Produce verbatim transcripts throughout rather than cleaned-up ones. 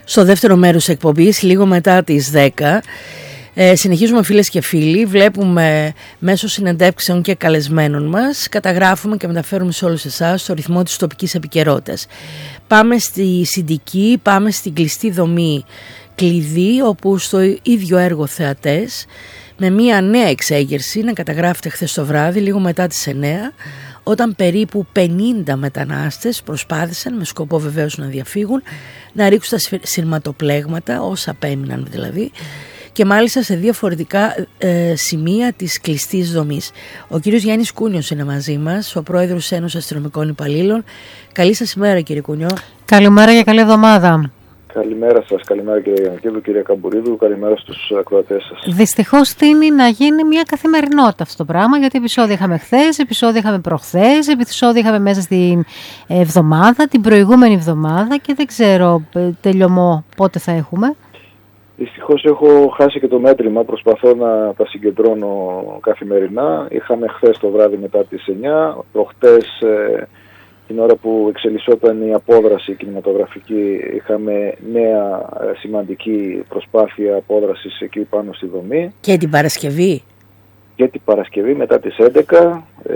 Στο δεύτερο μέρος εκπομπής, λίγο μετά τις δέκα, ε, συνεχίζουμε φίλες και φίλοι, βλέπουμε μέσω συνεντεύξεων και καλεσμένων μας, καταγράφουμε και μεταφέρουμε σε όλους εσάς το ρυθμό της τοπικής επικαιρότητας. Πάμε στη Συντική, πάμε στην κλειστή δομή Κλειδί, όπου στο ίδιο έργο Θεατές, με μια νέα εξέγερση να καταγράφεται χθες το βράδυ, λίγο μετά τις εννέα, όταν περίπου πενήντα μετανάστες προσπάθησαν, με σκοπό βεβαίως να διαφύγουν, να ρίξουν τα σειρματοπλέγματα, όσα απέμειναν δηλαδή, και μάλιστα σε διαφορετικά ε, σημεία της κλειστής δομής. Ο κύριος Γιάννης Κούνιος είναι μαζί μας, ο πρόεδρος της Ένωσης Αστυνομικών Υπαλλήλων. Καλή σας ημέρα, κύριε Κούνιο. Καλημέρα και καλή εβδομάδα. Καλημέρα σας, καλημέρα κύριε Γιαννακίδου, κύριε Καμπουρίδου, καλημέρα στους ακροατές σας. Δυστυχώς τείνει να γίνει μια καθημερινότητα αυτό το πράγμα, γιατί επεισόδια είχαμε χθες, επεισόδια είχαμε προχθές, επεισόδια είχαμε μέσα στην εβδομάδα, την προηγούμενη εβδομάδα και δεν ξέρω τελειωμό πότε θα έχουμε. Δυστυχώς έχω χάσει και το μέτρημα, προσπαθώ να τα συγκεντρώνω καθημερινά. Είχαμε χθες το βράδυ μετά τις εννιά, προχτές την ώρα που εξελισσόταν η απόδραση κινηματογραφική, είχαμε νέα σημαντική προσπάθεια απόδρασης εκεί πάνω στη δομή. Και την Παρασκευή. Και την Παρασκευή μετά τις έντεκα, ε,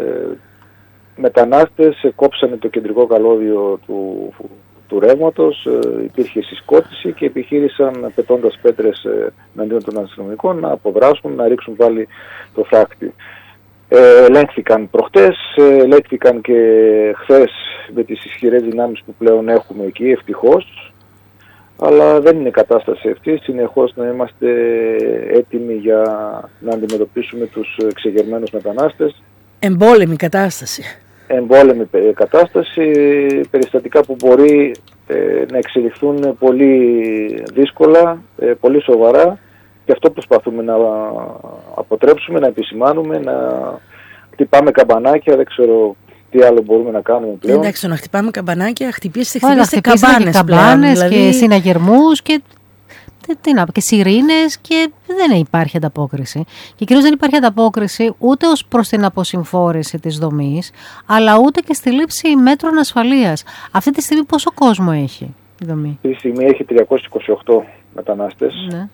μετανάστες κόψανε το κεντρικό καλώδιο του, του ρεύματος, ε, υπήρχε συσκότηση και επιχείρησαν, πετώντας πέτρες ε, εναντίον των αστυνομικών, να αποδράσουν, να ρίξουν πάλι το φράχτη. Ε, ελέγχθηκαν προχτές, ε, ελέγχθηκαν και χθες με τις ισχυρές δυνάμεις που πλέον έχουμε εκεί, ευτυχώς, αλλά δεν είναι κατάσταση αυτή. Συνεχώς να είμαστε έτοιμοι για να αντιμετωπίσουμε τους εξεγερμένους μετανάστες. Εμπόλεμη κατάσταση. Εμπόλεμη κατάσταση, περιστατικά που μπορεί ε, να εξελιχθούν πολύ δύσκολα, ε, πολύ σοβαρά. Και αυτό προσπαθούμε να αποτρέψουμε, να επισημάνουμε, να χτυπάμε καμπανάκια, δεν ξέρω τι άλλο μπορούμε να κάνουμε πλέον. Εντάξει, το να χτυπάμε καμπανάκια, χτυπήστε, χτυπήστε καμπάνες και καμπάνες πλέον, και δηλαδή... συναγερμούς και, τι να, και σιρήνες και δεν υπάρχει ανταπόκριση. Και κυρίως δεν υπάρχει ανταπόκριση ούτε ως προς την αποσυμφόρηση της δομής, αλλά ούτε και στη λήψη μέτρων ασφαλείας. Αυτή τη στιγμή πόσο κόσμο έχει η δομή? Αυτή τη στιγμή έχει τριακόσιους είκοσι οκτώ μετανάστες. Ναι.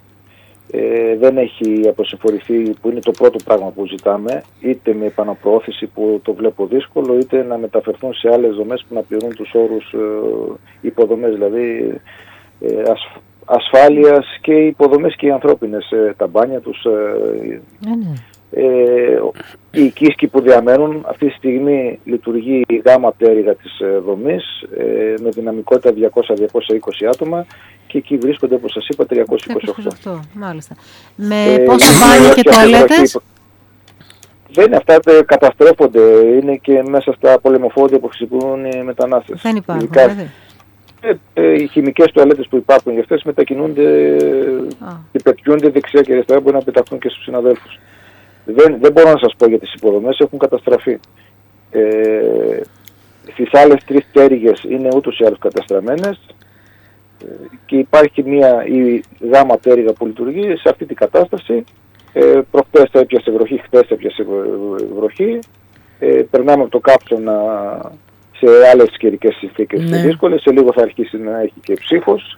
Ε, δεν έχει αποσυμφορηθεί, που είναι το πρώτο πράγμα που ζητάμε, είτε με επαναπροώθηση που το βλέπω δύσκολο, είτε να μεταφερθούν σε άλλες δομές που να πληρούν τους όρους ε, υποδομές, δηλαδή ε, ασ, ασφάλειας και υποδομές και οι ανθρώπινες, ε, τα μπάνια τους, ε, ναι. ε, οι οικίσκοι που διαμένουν. Αυτή τη στιγμή λειτουργεί η γάμα πτέρυγα της ε, δομής ε, με δυναμικότητα διακόσια με διακόσια είκοσι άτομα. Και εκεί βρίσκονται, όπως σας είπα, τριακόσιους είκοσι οκτώ. Μάλιστα. Με ε, πόσα μπάνια και τουαλέτες? Δεν είναι αυτά, καταστρέφονται. Είναι και μέσα στα πολεμοφόδια που χρησιμοποιούν οι μετανάστες. Δεν υπάρχουν, Ειδικά, δηλαδή. ε, ε, οι χημικές τουαλέτες που υπάρχουν για αυτές μετακινούνται ah. και πετιούνται δεξιά και αριστερά, μπορεί να πεταχθούν και στους συναδέλφους. Δεν, δεν μπορώ να σας πω για τις υποδομές, έχουν καταστραφεί. Ε, στις άλλες τρεις πτέρυγες είναι ούτως ή άλλως καταστραμμένες. Και υπάρχει μια η γάμα πτέρυγα που λειτουργεί σε αυτή την κατάσταση. Ε, προχτές θα έπιασε βροχή, χθες έπιασε βροχή. Ε, περνάμε από το κάψωνα σε άλλες καιρικές συνθήκες ναι. δύσκολες. Σε λίγο θα αρχίσει να έχει και ψύχος.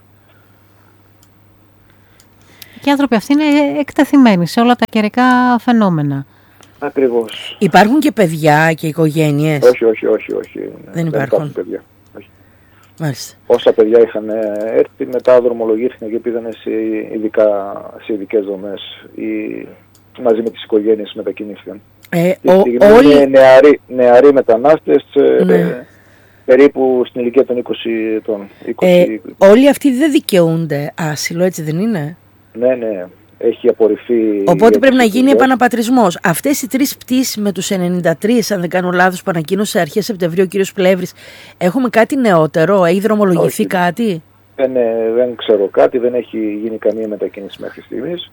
Και οι άνθρωποι αυτοί είναι εκτεθειμένοι σε όλα τα καιρικά φαινόμενα. Ακριβώς. Υπάρχουν και παιδιά και οικογένειες? Όχι, όχι, όχι. όχι. Δεν, Δεν υπάρχουν. υπάρχουν παιδιά. Μάλιστα. Όσα παιδιά είχαν έρθει, μετά δρομολογήθηκαν και πήγαν σε, σε ειδικές δομές ή μαζί με τις οικογένειες μετακινήθηκαν. Ε, ο, όλοι... Είναι νεαροί, νεαροί μετανάστες, ναι. ε, περίπου στην ηλικία των είκοσι ετών. είκοσι... Ε, όλοι αυτοί δεν δικαιούνται άσυλο, έτσι δεν είναι? Ναι, ναι. Έχει απορριφθεί. Οπότε πρέπει να γίνει επαναπατρισμός. Αυτές οι τρεις πτήσεις με τους ενενήντα τρία, αν δεν κάνω λάθος, που ανακοίνωσε αρχές Σεπτεμβρίου ο κύριος Πλεύρης, έχουμε κάτι νεότερο? Έχει δρομολογηθεί Όχι. κάτι? Δεν, δεν ξέρω κάτι, δεν έχει γίνει καμία μετακίνηση μέχρι στιγμής.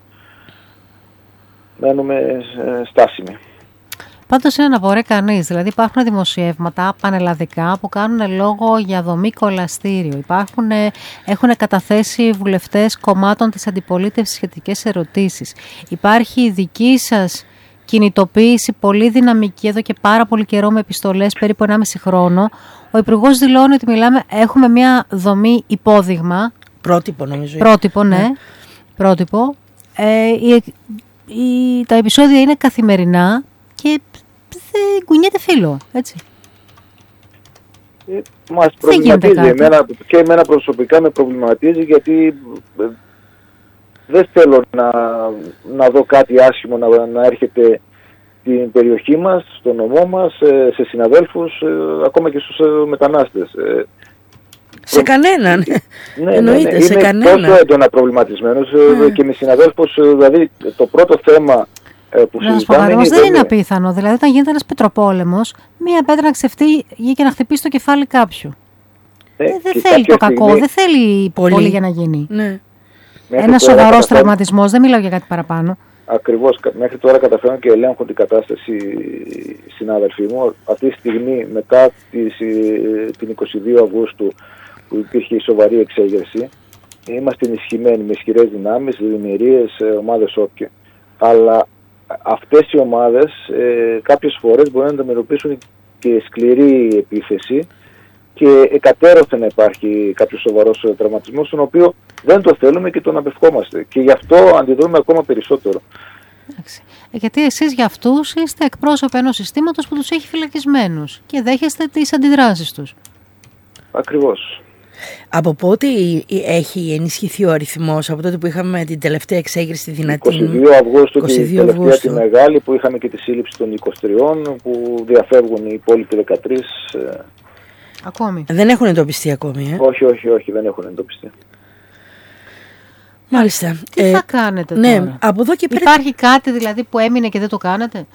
Μένουμε στάσιμοι. Πάντως είναι να μπορεί κανείς, δηλαδή υπάρχουν δημοσιεύματα πανελλαδικά που κάνουν λόγο για δομή κολαστήριο. Υπάρχουν, έχουν καταθέσει βουλευτές κομμάτων της αντιπολίτευσης σχετικές ερωτήσεις. Υπάρχει η δική σας κινητοποίηση πολύ δυναμική εδώ και πάρα πολύ καιρό με επιστολές, περίπου ενάμιση χρόνο. Ο Υπουργός δηλώνει ότι μιλάμε, έχουμε μια δομή υπόδειγμα. Πρότυπο νομίζω. Πρότυπο, ναι. ναι. Πρότυπο. Ε, η, η, τα επεισόδια είναι καθημερινά και δεν κουνιέται φύλλο, έτσι. Ε, μας προβληματίζει εμένα, και εμένα προσωπικά με προβληματίζει, γιατί δεν θέλω να, να δω κάτι άσχημο να, να έρχεται στην περιοχή μας, στο νομό μας, σε συναδέλφους, ακόμα και στους μετανάστες. Σε κανέναν. Ναι, εννοείται, ναι, ναι. σε Είμαι κανέναν. τόσο έντονα προβληματισμένος mm. και με συναδέλφους, δηλαδή το πρώτο θέμα που να συζητάμε είναι... είναι... δεν είναι απίθανο, δηλαδή όταν γίνεται ένας πετροπόλεμος, μία πέτρα να ξεφτεί και να χτυπήσει το κεφάλι κάποιου. Ε, δεν θέλει το κακό, στιγμή... δεν θέλει πολύ, πολύ για να γίνει. Ναι. Ένα σοβαρός καταφέρουν... τραυματισμός, δεν μιλάω για κάτι παραπάνω. Ακριβώς, μέχρι τώρα καταφέρουν και ελέγχουν την κατάσταση οι συνάδελφοί μου. Αυτή τη στιγμή, μετά τις, την εικοστή δεύτερη Αυγούστου, που υπήρχε η σοβαρή εξέγερση, είμαστε ενισχυμένοι με ισχυρές δυνάμεις, δημιουργίες, ομάδες όπια. Αλλά αυτές οι ομάδες ε, κάποιες φορές μπορεί να αντιμετωπίσουν και σκληρή επίθεση και εκατέρωθεν να υπάρχει κάποιος σοβαρός τραυματισμός, τον οποίο δεν το θέλουμε και τον απευχόμαστε. Και γι' αυτό αντιδρούμε ακόμα περισσότερο. Γιατί εσείς για αυτούς είστε εκπρόσωποι ενός συστήματος που τους έχει φυλακισμένους και δέχεστε τις αντιδράσεις τους. Ακριβώς. Από πότε έχει ενισχυθεί ο αριθμός, από τότε που είχαμε την τελευταία εξέγερση δυνατή? εικοστή δεύτερη Αυγούστου, την τελευταία τη μεγάλη, που είχαμε και τη σύλληψη των είκοσι τριών, που διαφεύγουν οι υπόλοιποι δεκατρείς. Ακόμη. Δεν έχουν εντοπιστεί ακόμη, ε? Όχι, όχι, όχι, δεν έχουν εντοπιστεί. Μάλιστα. Τι ε, θα κάνετε ναι, τώρα? Από εδώ και πέρα... Υπάρχει κάτι δηλαδή που έμεινε και δεν το κάνατε?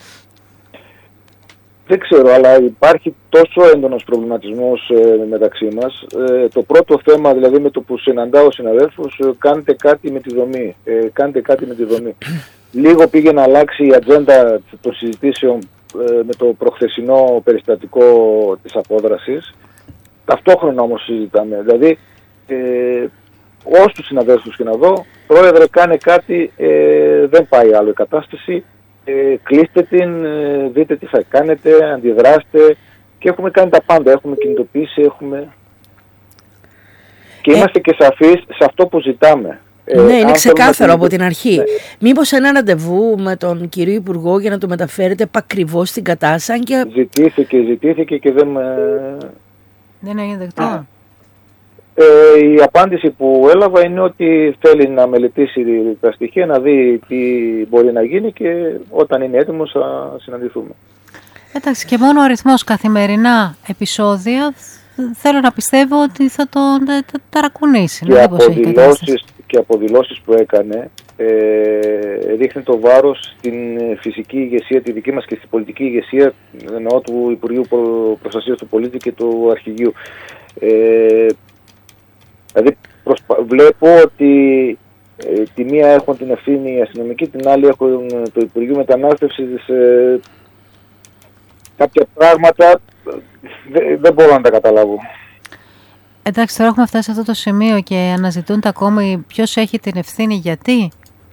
Δεν ξέρω, αλλά υπάρχει τόσο έντονος προβληματισμός ε, μεταξύ μας. Ε, το πρώτο θέμα, δηλαδή με το που συναντάω συναδέλφους, ε, κάντε κάτι με τη δομή. Ε, κάντε κάτι με τη δομή. Λίγο πήγε να αλλάξει η ατζέντα των συζητήσεων ε, με το προχθεσινό περιστατικό της απόδρασης. Ταυτόχρονα όμως συζητάμε. Δηλαδή, ε, όσους τους συναδέλφους και να δω, πρόεδρε, κάνε κάτι, ε, δεν πάει άλλο η κατάσταση. Ε, κλείστε την, ε, δείτε τι θα κάνετε, αντιδράστε, και έχουμε κάνει τα πάντα, έχουμε κινητοποιήσει, έχουμε... Και είμαστε ε... και σαφείς σε αυτό που ζητάμε. Ε, ναι, είναι ξεκάθαρο από την αρχή. Ναι. Μήπως ένα ραντεβού με τον κύριο Υπουργό για να το μεταφέρετε επακριβώς στην κατάσταση και... Ζητήθηκε, ζητήθηκε και δεν... Δεν έγινε δεκτό. Ε, η απάντηση που έλαβα είναι ότι θέλει να μελετήσει τα στοιχεία, να δει τι μπορεί να γίνει και όταν είναι έτοιμος θα συναντηθούμε. Εντάξει, και μόνο ο αριθμός καθημερινά επεισόδια θέλω να πιστεύω ότι θα τον τα, ταρακουνήσει. Και, από δηλώσεις, και από δηλώσεις που έκανε ε, ρίχνει το βάρος στην φυσική ηγεσία, τη δική μας, και στην πολιτική ηγεσία, εννοώ του Υπουργείου Προστασίας του Πολίτη και του Αρχηγείου. Ε, Δηλαδή προσπα... βλέπω ότι ε, τη μία έχουν την ευθύνη οι αστυνομικοί, την άλλη έχουν το Υπουργείο Μετανάστευσης. Ε, κάποια πράγματα δεν δε μπορώ να τα καταλάβω. Εντάξει, τώρα έχουμε φτάσει σε αυτό το σημείο και αναζητούνται ακόμη ποιος έχει την ευθύνη, γιατί.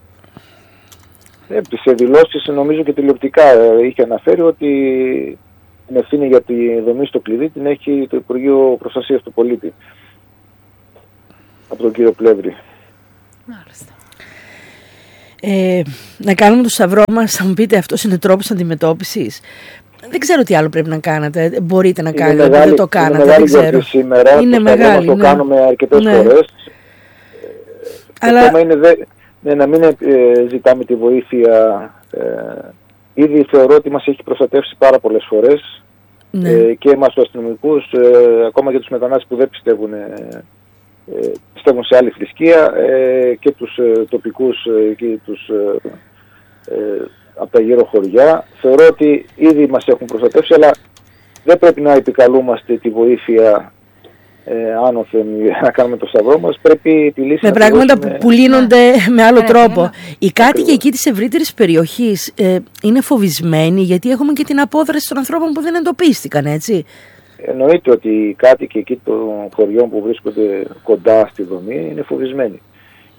Ε, σε δηλώσεις νομίζω και τηλεοπτικά ε, είχε αναφέρει ότι την ευθύνη για τη δομή στο κλειδί την έχει το Υπουργείο Προστασίας του Πολίτη. Από τον κύριο Πλεύρη. Μάλιστα. Ε, να κάνουμε το σταυρό μας, θα μου πείτε αυτός είναι τρόπος αντιμετώπισης. Δεν ξέρω τι άλλο πρέπει να κάνετε. Μπορείτε να κάνετε, μεγάλη, δεν το κάνατε, είναι δεν ξέρω. Σήμερα, είναι μεγάλη, το ναι. κάνουμε αρκετές ναι. φορές. Αλλά... Το θέμα είναι δε, ναι, να μην ε, ζητάμε τη βοήθεια. Ε, ήδη θεωρώ ότι μας έχει προστατεύσει πάρα πολλές φορές. Ναι. Ε, και εμάς τους αστυνομικούς, ε, ακόμα και τους μετανάστες που δεν πιστεύουν... Ε, Ε, πιστεύουν σε άλλη θρησκεία, ε, και τους ε, τοπικούς ε, και τους ε, ε, από τα γύρω χωριά. Θεωρώ ότι ήδη μας έχουν προστατεύσει, αλλά δεν πρέπει να επικαλούμαστε τη βοήθεια ε, άνωθεν να κάνουμε το σταυρό μας. Πρέπει τη λύση με να πράγματα δώσουμε... που λύνονται ναι. με άλλο ναι, τρόπο. Ναι. Οι κάτοικοι Ακριβώς. εκεί της ευρύτερης περιοχής ε, είναι φοβισμένοι, γιατί έχουμε και την απόδραση των ανθρώπων που δεν εντοπίστηκαν, έτσι. Εννοείται ότι οι κάτοικοι εκεί των χωριών που βρίσκονται κοντά στη δομή είναι φοβισμένοι.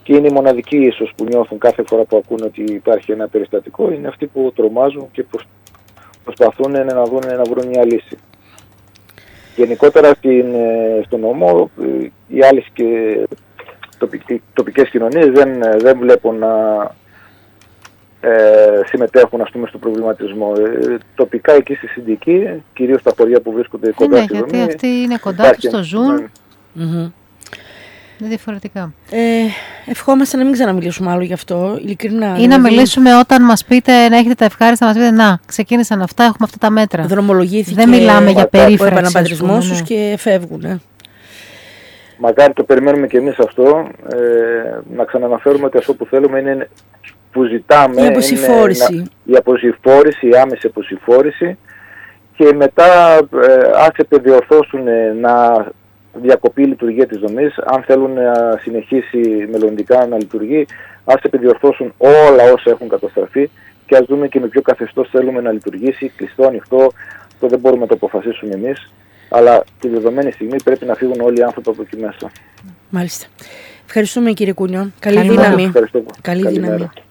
και είναι οι μοναδικοί ίσως που νιώθουν κάθε φορά που ακούνε ότι υπάρχει ένα περιστατικό, είναι αυτοί που τρομάζουν και προσπαθούν να, δουν, να βρουν μια λύση. Γενικότερα στην, στον νόμο οι άλλες και τοπικές κοινωνίες δεν, δεν βλέπουν να ε, συμμετέχουν, ας πούμε, στο προβληματισμό. Ε, τοπικά εκεί στη Συντική, κυρίως στα χωριά που βρίσκονται κοντά ναι, στη γιατί δομή, αυτοί είναι κοντά τους, το ζουν. Ναι. Mm-hmm. Είναι διαφορετικά. Ε, ευχόμαστε να μην ξαναμιλήσουμε άλλο γι' αυτό, ειλικρινά. Ή να μιλήσουμε όταν μας πείτε, να έχετε τα ευχάριστα, να μας πείτε, να, ξεκίνησαν αυτά, έχουμε αυτά τα μέτρα. Δρομολογήθηκε. Δεν μιλάμε για περίφραξη. Ο επαναπατρισμός τους και φεύγουν. Ε. Μακάρι το περιμένουμε και εμείς αυτό. Ε, να ξαναναφέρουμε ότι αυτό που θέλουμε είναι που ζητάμε. Η αποσυφόρηση. Είναι η αποσυφόρηση, η άμεση αποσυφόρηση. Και μετά ε, ας επιδιορθώσουν να διακοπεί η λειτουργία της δομής. Αν θέλουν να συνεχίσει μελλοντικά να λειτουργεί, ας επιδιορθώσουν όλα όσα έχουν καταστραφεί και ας δούμε και με ποιο καθεστώς θέλουμε να λειτουργήσει, κλειστό, ανοιχτό. Αυτό δεν μπορούμε να το αποφασίσουμε εμείς. Αλλά τη δεδομένη στιγμή πρέπει να φύγουν όλοι οι άνθρωποι από εκεί μέσα. Μάλιστα. Ευχαριστούμε, κύριε Κούνιο. Καλή Καλημέρα. δύναμη. Ευχαριστώ. Καλή Καλημέρα. δύναμη.